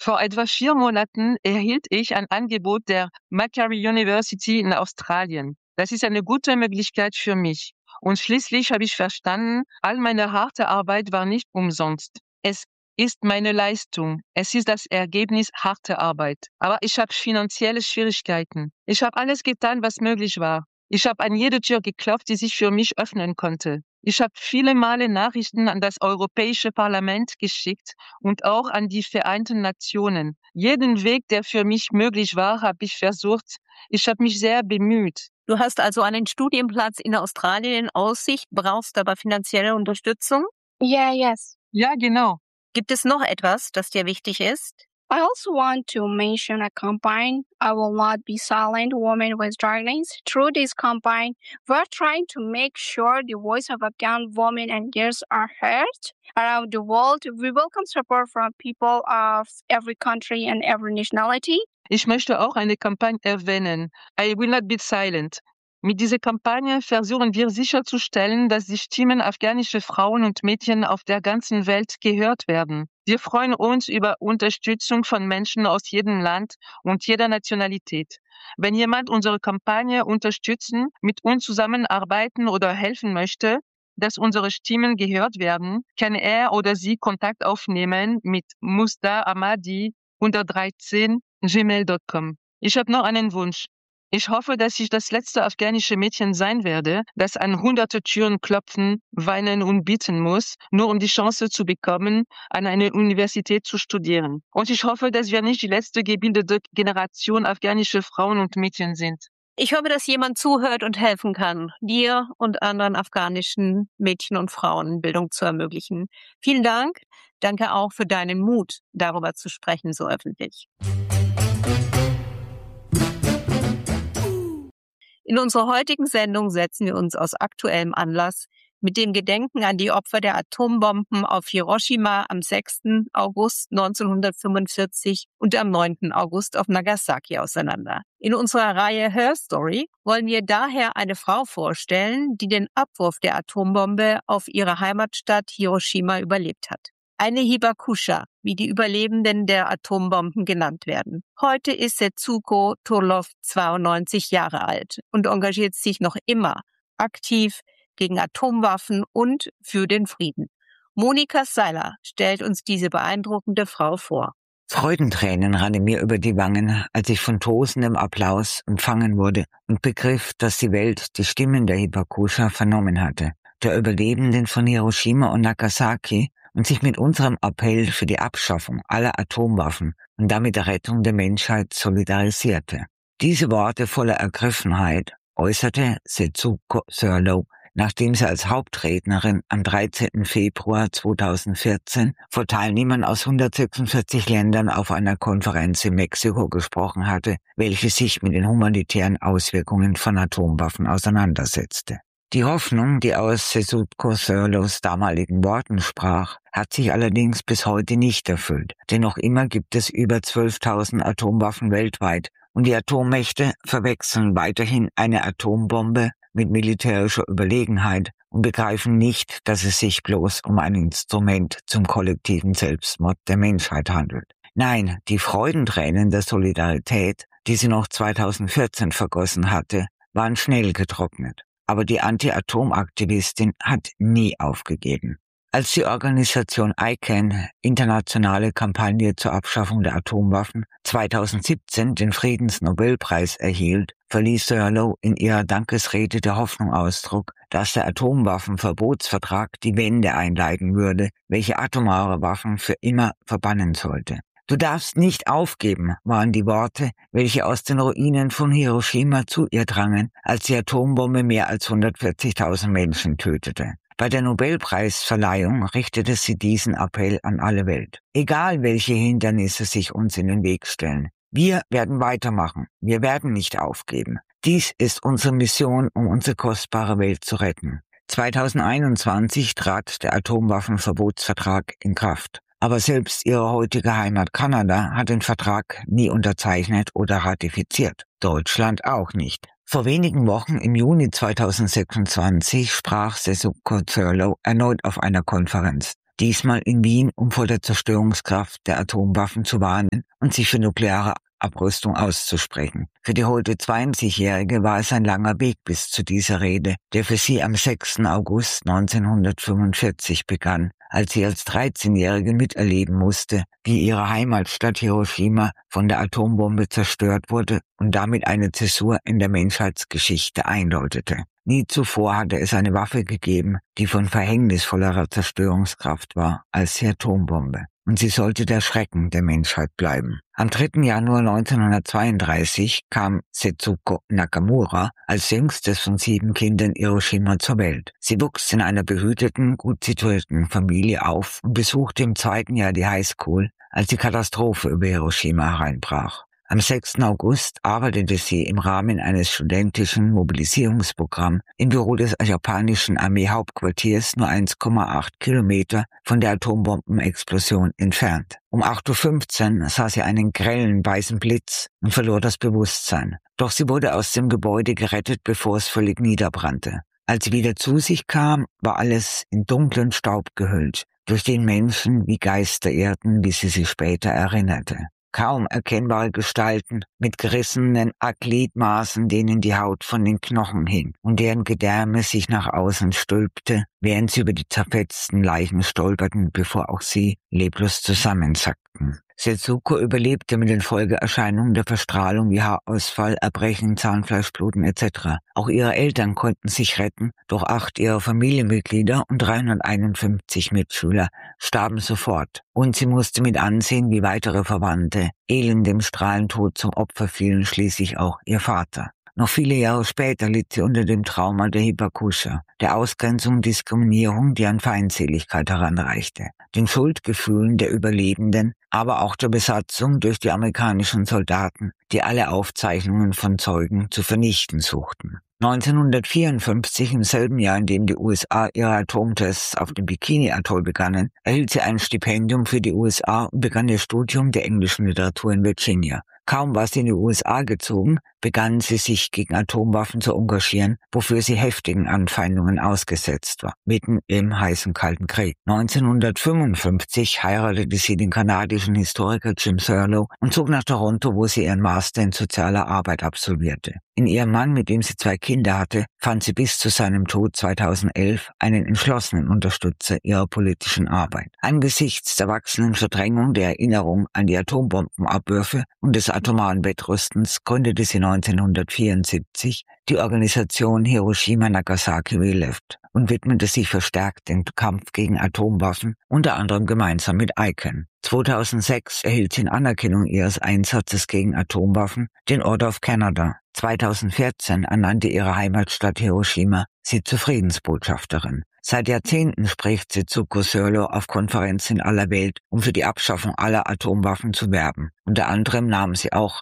Vor etwa 4 Monaten erhielt ich ein Angebot der Macquarie University in Australien. Das ist eine gute Möglichkeit für mich. Und schließlich habe ich verstanden, all meine harte Arbeit war nicht umsonst. Es ist meine Leistung. Es ist das Ergebnis harter Arbeit. Aber ich habe finanzielle Schwierigkeiten. Ich habe alles getan, was möglich war. Ich habe an jede Tür geklopft, die sich für mich öffnen konnte. Ich habe viele Male Nachrichten an das Europäische Parlament geschickt und auch an die Vereinten Nationen. Jeden Weg, der für mich möglich war, habe ich versucht. Ich habe mich sehr bemüht. Du hast also einen Studienplatz in Australien in Aussicht, brauchst aber finanzielle Unterstützung? Yes. Ja, genau. Gibt es noch etwas, das dir wichtig ist? I also want to mention a campaign, I Will Not Be Silent, Women with Dragons. Through this campaign, we're trying to make sure the voice of Afghan women and girls are heard around the world. We welcome support from people of every country and every nationality. Ich möchte auch eine Kampagne erwähnen. I Will Not Be Silent. Mit dieser Kampagne versuchen wir sicherzustellen, dass die Stimmen afghanischer Frauen und Mädchen auf der ganzen Welt gehört werden. Wir freuen uns über Unterstützung von Menschen aus jedem Land und jeder Nationalität. Wenn jemand unsere Kampagne unterstützen, mit uns zusammenarbeiten oder helfen möchte, dass unsere Stimmen gehört werden, kann er oder sie Kontakt aufnehmen mit musda.ahmadi113@gmail.com. Ich habe noch einen Wunsch. Ich hoffe, dass ich das letzte afghanische Mädchen sein werde, das an hunderte Türen klopfen, weinen und bitten muss, nur um die Chance zu bekommen, an einer Universität zu studieren. Und ich hoffe, dass wir nicht die letzte gebildete Generation afghanischer Frauen und Mädchen sind. Ich hoffe, dass jemand zuhört und helfen kann, dir und anderen afghanischen Mädchen und Frauen Bildung zu ermöglichen. Vielen Dank. Danke auch für deinen Mut, darüber zu sprechen, so öffentlich. In unserer heutigen Sendung setzen wir uns aus aktuellem Anlass mit dem Gedenken an die Opfer der Atombomben auf Hiroshima am 6. August 1945 und am 9. August auf Nagasaki auseinander. In unserer Reihe Her Story wollen wir daher eine Frau vorstellen, die den Abwurf der Atombombe auf ihre Heimatstadt Hiroshima überlebt hat. Eine Hibakusha, wie die Überlebenden der Atombomben genannt werden. Heute ist Setsuko Turlov 92 Jahre alt und engagiert sich noch immer aktiv gegen Atomwaffen und für den Frieden. Monika Seiler stellt uns diese beeindruckende Frau vor. Freudentränen rannen mir über die Wangen, als ich von tosendem Applaus empfangen wurde und begriff, dass die Welt die Stimmen der Hibakusha vernommen hatte, der Überlebenden von Hiroshima und Nagasaki, und sich mit unserem Appell für die Abschaffung aller Atomwaffen und damit der Rettung der Menschheit solidarisierte. Diese Worte voller Ergriffenheit äußerte Setsuko Thurlow, nachdem sie als Hauptrednerin am 13. Februar 2014 vor Teilnehmern aus 146 Ländern auf einer Konferenz in Mexiko gesprochen hatte, welche sich mit den humanitären Auswirkungen von Atomwaffen auseinandersetzte. Die Hoffnung, die aus Setsuko Thurlows damaligen Worten sprach, hat sich allerdings bis heute nicht erfüllt, denn noch immer gibt es über 12.000 Atomwaffen weltweit und die Atommächte verwechseln weiterhin eine Atombombe mit militärischer Überlegenheit und begreifen nicht, dass es sich bloß um ein Instrument zum kollektiven Selbstmord der Menschheit handelt. Nein, die Freudentränen der Solidarität, die sie noch 2014 vergossen hatte, waren schnell getrocknet. Aber die Anti-Atom-Aktivistin hat nie aufgegeben. Als die Organisation ICAN, Internationale Kampagne zur Abschaffung der Atomwaffen, 2017 den Friedensnobelpreis erhielt, verließ Thurlow in ihrer Dankesrede der Hoffnung Ausdruck, dass der Atomwaffenverbotsvertrag die Wende einleiten würde, welche atomare Waffen für immer verbannen sollte. Du darfst nicht aufgeben, waren die Worte, welche aus den Ruinen von Hiroshima zu ihr drangen, als die Atombombe mehr als 140.000 Menschen tötete. Bei der Nobelpreisverleihung richtete sie diesen Appell an alle Welt. Egal welche Hindernisse sich uns in den Weg stellen, wir werden weitermachen, wir werden nicht aufgeben. Dies ist unsere Mission, um unsere kostbare Welt zu retten. 2021 trat der Atomwaffenverbotsvertrag in Kraft. Aber selbst ihre heutige Heimat Kanada hat den Vertrag nie unterzeichnet oder ratifiziert. Deutschland auch nicht. Vor wenigen Wochen im Juni 2026 sprach Setsuko Thurlow erneut auf einer Konferenz. diesmal in Wien, um vor der Zerstörungskraft der Atomwaffen zu warnen und sich für nukleare Abrüstung auszusprechen. Für die heute 20-Jährige war es ein langer Weg bis zu dieser Rede, der für sie am 6. August 1945 begann, als sie als 13-Jährige miterleben musste, wie ihre Heimatstadt Hiroshima von der Atombombe zerstört wurde und damit eine Zäsur in der Menschheitsgeschichte einläutete. Nie zuvor hatte es eine Waffe gegeben, die von verhängnisvollerer Zerstörungskraft war als die Atombombe. Und sie sollte der Schrecken der Menschheit bleiben. Am 3. Januar 1932 kam Setsuko Nakamura als jüngstes von 7 Kindern in Hiroshima zur Welt. Sie wuchs in einer behüteten, gut situierten Familie auf und besuchte im 2. Jahr die Highschool, als die Katastrophe über Hiroshima hereinbrach. Am 6. August arbeitete sie im Rahmen eines studentischen Mobilisierungsprogramms im Büro des japanischen Armeehauptquartiers nur 1,8 Kilometer von der Atombombenexplosion entfernt. Um 8:15 Uhr sah sie einen grellen weißen Blitz und verlor das Bewusstsein. Doch sie wurde aus dem Gebäude gerettet, bevor es völlig niederbrannte. Als sie wieder zu sich kam, war alles in dunklen Staub gehüllt, durch den Menschen wie Geister irrten, wie sie sich später erinnerte. Kaum erkennbare Gestalten mit gerissenen Gliedmaßen, denen die Haut von den Knochen hing und deren Gedärme sich nach außen stülpte, während sie über die zerfetzten Leichen stolperten, bevor auch sie leblos zusammensackten. Setsuko überlebte mit den Folgeerscheinungen der Verstrahlung wie Haarausfall, Erbrechen, Zahnfleischbluten etc. Auch ihre Eltern konnten sich retten, doch 8 ihrer Familienmitglieder und 351 Mitschüler starben sofort. Und sie musste mit ansehen, wie weitere Verwandte elendem Strahlentod zum Opfer fielen, schließlich auch ihr Vater. Noch viele Jahre später litt sie unter dem Trauma der Hibakusha, der Ausgrenzung und Diskriminierung, die an Feindseligkeit heranreichte, den Schuldgefühlen der Überlebenden, aber auch der Besatzung durch die amerikanischen Soldaten, die alle Aufzeichnungen von Zeugen zu vernichten suchten. 1954, im selben Jahr, in dem die USA ihre Atomtests auf dem Bikini-Atoll begannen, erhielt sie ein Stipendium für die USA und begann ihr Studium der englischen Literatur in Virginia. Kaum war sie in die USA gezogen, begann sie sich gegen Atomwaffen zu engagieren, wofür sie heftigen Anfeindungen ausgesetzt war, mitten im heißen Kalten Krieg. 1955 heiratete sie den kanadischen Historiker Jim Thurlow und zog nach Toronto, wo sie ihren Master in sozialer Arbeit absolvierte. In ihrem Mann, mit dem sie 2 Kinder hatte, fand sie bis zu seinem Tod 2011 einen entschlossenen Unterstützer ihrer politischen Arbeit. Angesichts der wachsenden Verdrängung der Erinnerung an die Atombombenabwürfe und des atomaren Wettrüstens gründete sie 1974 die Organisation Hiroshima Nagasaki Relieved und widmete sich verstärkt dem Kampf gegen Atomwaffen, unter anderem gemeinsam mit ICAN. 2006 erhielt sie in Anerkennung ihres Einsatzes gegen Atomwaffen den Order of Canada. 2014 ernannte ihre Heimatstadt Hiroshima sie zur Friedensbotschafterin. Seit Jahrzehnten spricht Setsuko Thurlow auf Konferenzen in aller Welt, um für die Abschaffung aller Atomwaffen zu werben. Unter anderem nahm sie auch